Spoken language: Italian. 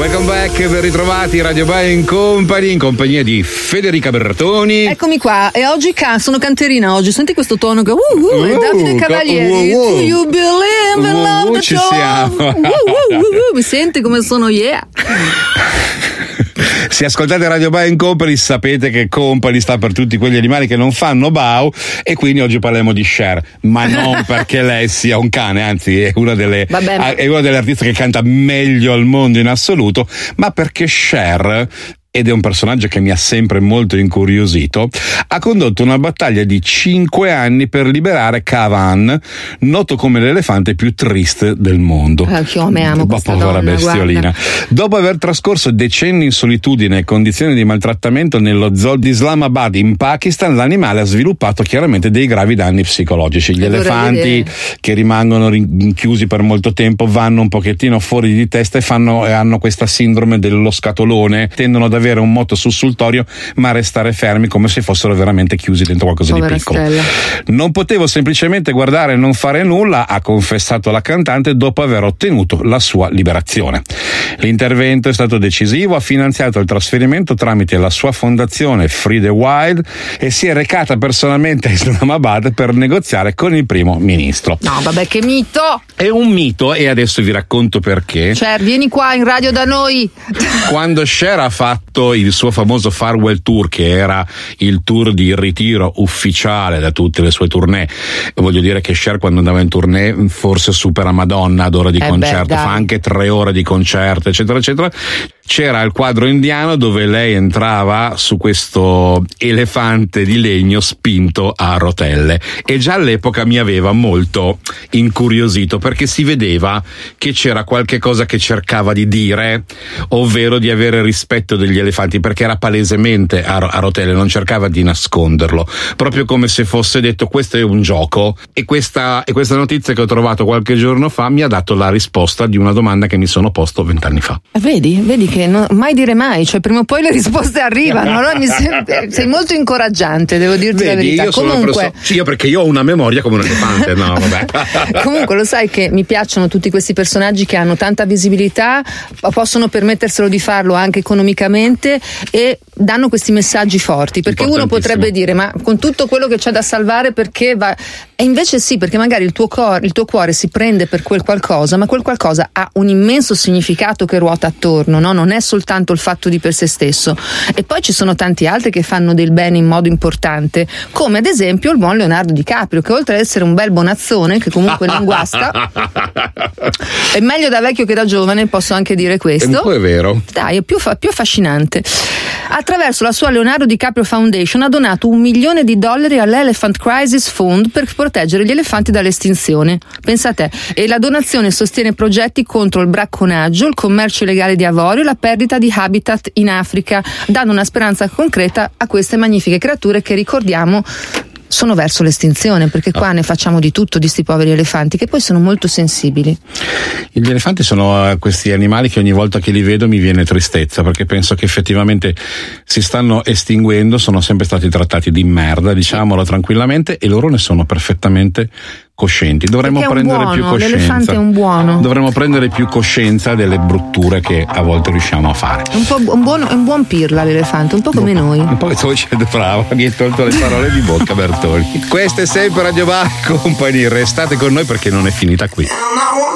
Welcome back, ben ritrovati, Radio Bye Company, in compagnia di Federica Bertoni. Eccomi qua, e oggi sono canterina oggi, senti questo tono che è Davide Cavalieri. Do you believe in love? Ci siamo. Mi senti come sono, yeah. Se ascoltate Radio Bye Company sapete che Company sta per tutti quegli animali che non fanno bau, e quindi oggi parliamo di Cher, ma non perché lei sia un cane, anzi è una delle artiste che canta meglio al mondo in assoluto, ma perché Cher, ed è un personaggio che mi ha sempre molto incuriosito, ha condotto una battaglia di 5 anni per liberare Kavan, noto come l'elefante più triste del mondo. Io me amo questa povera donna, bestiolina. Guarda. Dopo aver trascorso decenni in solitudine e condizioni di maltrattamento nello zoo di Islamabad in Pakistan, l'animale ha sviluppato chiaramente dei gravi danni psicologici. Gli elefanti che rimangono rinchiusi per molto tempo vanno un pochettino fuori di testa e hanno questa sindrome dello scatolone, tendono ad avere un moto sussultorio ma restare fermi come se fossero veramente chiusi dentro qualcosa di piccolo. Stella. Non potevo semplicemente guardare e non fare nulla, ha confessato la cantante dopo aver ottenuto la sua liberazione. L'intervento è stato decisivo, ha finanziato il trasferimento tramite la sua fondazione Free the Wild e si è recata personalmente a Islamabad per negoziare con il primo ministro. No, vabbè, che mito! È un mito, e adesso vi racconto perché. Cher, vieni qua in radio da noi. Quando Cher ha fatto il suo famoso farewell tour, che era il tour di ritiro ufficiale da tutte le sue tournée, voglio dire che Cher quando andava in tournée forse supera Madonna ad ora di concerto, fa anche 3 ore di concerto, eccetera eccetera. C'era il quadro indiano dove lei entrava su questo elefante di legno spinto a rotelle, e già all'epoca mi aveva molto incuriosito perché si vedeva che c'era qualche cosa che cercava di dire, ovvero di avere rispetto degli elefanti, perché era palesemente a rotelle, non cercava di nasconderlo, proprio come se fosse detto questo è un gioco. E questa notizia che ho trovato qualche giorno fa mi ha dato la risposta di una domanda che mi sono posto 20 anni fa. Vedi che mai dire mai, cioè prima o poi le risposte arrivano. Allora sei molto incoraggiante, devo dirti la verità. Io perché io ho una memoria come un elefante. No, vabbè. Comunque lo sai che mi piacciono tutti questi personaggi che hanno tanta visibilità, possono permetterselo di farlo anche economicamente e danno questi messaggi forti, perché uno potrebbe dire ma con tutto quello che c'è da salvare perché va, e invece sì, perché magari il tuo cuore si prende per quel qualcosa, ma quel qualcosa ha un immenso significato che ruota attorno, no? Non è soltanto il fatto di per sé stesso. E poi ci sono tanti altri che fanno del bene in modo importante, come ad esempio il buon Leonardo DiCaprio, che oltre ad essere un bel bonazzone che comunque non guasta, è meglio da vecchio che da giovane, posso anche dire questo. Un po' è vero. Dai, è più affascinante. Attraverso la sua Leonardo DiCaprio Foundation ha donato $1 milione all'Elephant Crisis Fund per proteggere gli elefanti dall'estinzione. Pensa a te. E la donazione sostiene progetti contro il bracconaggio, il commercio illegale di avorio e la perdita di habitat in Africa, dando una speranza concreta a queste magnifiche creature che, ricordiamo, sono verso l'estinzione, perché qua ne facciamo di tutto di sti poveri elefanti che poi sono molto sensibili. Gli elefanti sono questi animali che ogni volta che li vedo mi viene tristezza, perché penso che effettivamente si stanno estinguendo, sono sempre stati trattati di merda, diciamolo tranquillamente, e loro ne sono perfettamente coscienti. Dovremmo prendere più coscienza. L'elefante è un buono. Dovremmo prendere più coscienza delle brutture che a volte riusciamo a fare. Un buon pirla l'elefante, un po' come noi. Un po' brava, mi hai tolto le parole di bocca, Bertoni. Questa è sempre Radio Bye Company, restate con noi perché non è finita qui.